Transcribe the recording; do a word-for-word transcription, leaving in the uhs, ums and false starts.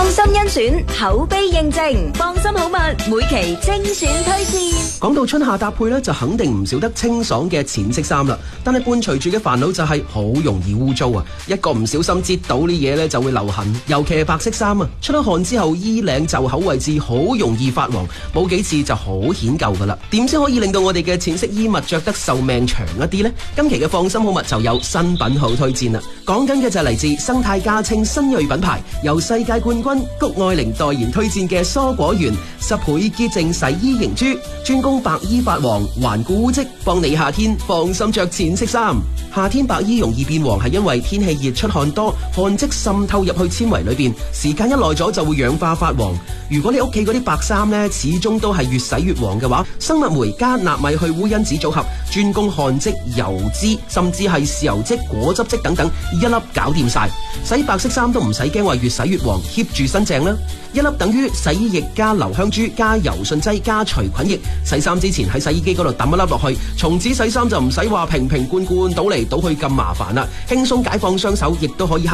放心甄選，口碑認證，放心好物，每期精選推薦。 講到春夏搭配呢，就肯定唔少得清爽嘅淺色衫啦。但係伴隨住嘅煩惱就係好容易污糟啊！一個唔小心擠到啲嘢呢，就會留痕，尤其係白色衫啊，出咗汗之後衣領袖口位置好容易發黃，冇幾次就好顯舊噶啦。點先可以令到我哋嘅淺色衣物着得壽命長一啲呢？今期嘅放心好物就有新品好推薦啦。講緊嘅就係嚟自生態價稱新銳品牌，由世界冠軍谷愛凌代言推薦嘅蔬果園十倍潔淨洗衣凝珠，專攻白衣發黃、頑固污漬，幫你夏天放心着淺色衫。夏天白衣容易變黃係因為天氣熱出汗多，汗漬滲透入去纖維裏邊，時間一耐咗就會氧化發黃。如果你屋企嗰啲白衫呢，始終都係越洗越黃嘅話，生物酶加納米去污因子組合，專攻汗漬、油脂，甚至係豉油漬、果汁漬等等，一粒搞掂晒。洗白色衫都唔使驚話越洗越黃，keep 住新淨啦。一粒等於洗衣液加留香珠加柔順劑加除菌液，洗衫之前喺洗衣機嗰度抌一粒落去，從此洗衫就唔使話瓶瓶罐罐倒嚟倒去咁麻煩啦，輕鬆解放雙手，亦都可以